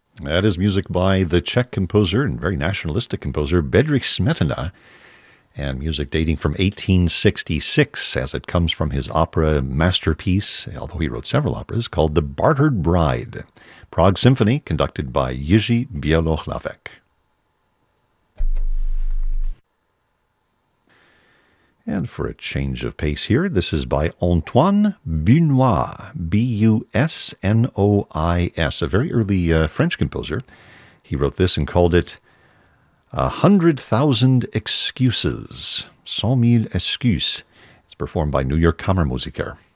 That is music by the Czech composer and very nationalistic composer Bedřich Smetana, and music dating from 1866 as it comes from his opera masterpiece, although he wrote several operas, called The Bartered Bride. Prague Symphony, conducted by Jiří Bělohlavek. And for a change of pace here, this is by Antoine Busnois, Busnois, a very early French composer. He wrote this and called it 100,000 Excuses, 100,000 Excuses. It's performed by New York Kammermusiker.